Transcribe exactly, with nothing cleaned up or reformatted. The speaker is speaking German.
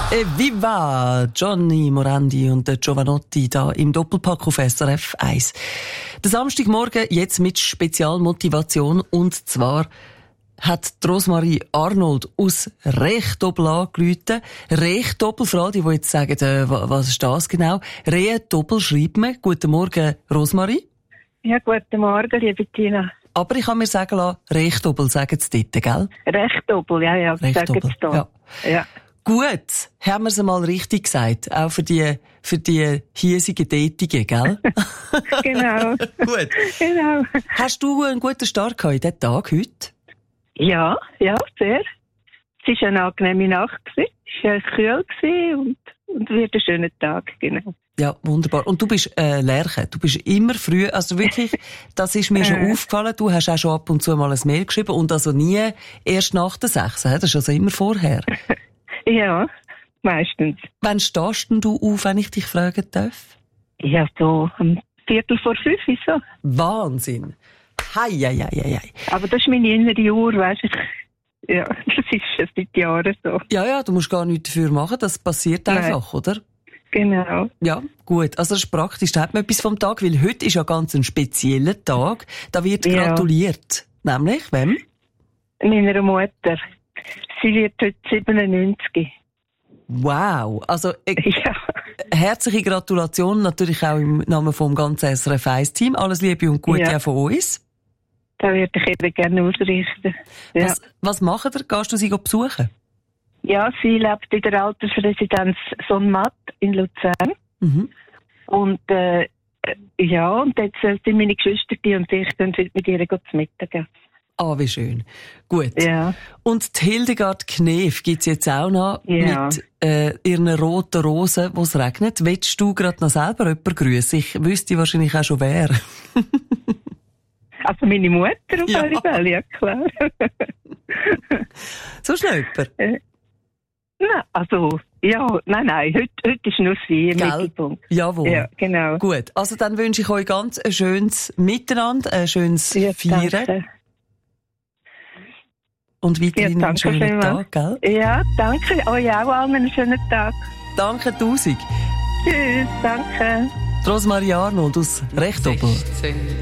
Viva! Johnny Morandi und Giovanotti da im Doppelpack auf S R F eins. Der Samstagmorgen jetzt mit Spezialmotivation, und zwar hat Rosmarie Arnold aus Rechdoppel angerufen. Rechdoppel, für alle, die jetzt sagen, äh, was ist das genau? Rechdoppel schreibt man. Guten Morgen, Rosmarie. Ja, guten Morgen, liebe Tina. Aber ich kann mir sagen lassen, Rechdoppel sagen sie dort, gell? Rechdoppel, ja, ja, sagen sie da. Ja. Ja. Gut, haben wir es einmal richtig gesagt, auch für die, für die hiesigen Tätigen, gell? Genau. Gut. Genau. Hast du einen guten Start gehabt in diesen Tag heute? Ja, ja, sehr. Es war eine angenehme Nacht, es war kühl und, und wird ein schöner Tag, genau. Ja, wunderbar. Und du bist äh, Lerche, du bist immer früh, also wirklich, das ist mir schon aufgefallen, du hast auch schon ab und zu mal ein Mail geschrieben und also nie erst nach der sechs, das ist also immer vorher. Ja, meistens. Wann stehst denn du auf, wenn ich dich fragen darf? Ja, so um Viertel vor fünf, so. Wahnsinn. Hei, hei, hei, hei. Aber das ist meine innere Uhr, weisst du. Ja, das ist schon seit Jahren so. Ja, ja, du musst gar nichts dafür machen, das passiert einfach, Nein. Oder? Genau. Ja, gut. Also das ist praktisch, da hat man etwas vom Tag, weil heute ist ja ganz ein spezieller Tag. Da wird ja. gratuliert. Nämlich, wem? Meiner Mutter. Sie wird heute siebenundneunzig. Wow. Also, äh, ja. herzliche Gratulation natürlich auch im Namen vom ganzen S R F eins Team. Alles Liebe und Gute ja. auch von uns. Da würde ich eben gerne ausrichten. Ja. Was, was machen ihr? Gehst du sie besuchen? Ja, sie lebt in der Altersresidenz Sonnmatt in Luzern. Mhm. Und, äh, ja, und jetzt sind meine Geschwister und ich dann mit ihr zu Mittag. Ah, wie schön. Gut. Ja. Und die Hildegard Knef gibt's jetzt auch noch ja. mit äh, ihren roten Rosen, wo es regnet. Willst du gerade noch selber jemanden grüßen? Ich wüsste wahrscheinlich auch schon wer. Also meine Mutter auf ja. alle Fälle, ja klar. So schnell jemand? Äh, nein, also, ja, nein, nein, heute, heute ist nur sie im Mittelpunkt. Jawohl. Ja, genau. Gut, also dann wünsche ich euch ganz ein schönes Miteinander, ein schönes ja, Feiern. Danke. Und weiterhin ja, einen schönen Tag, gell? Ja, danke. Euch auch allen einen schönen Tag. Danke tausend. Tschüss, danke. Rosmarie Arnold aus Rechdoppel.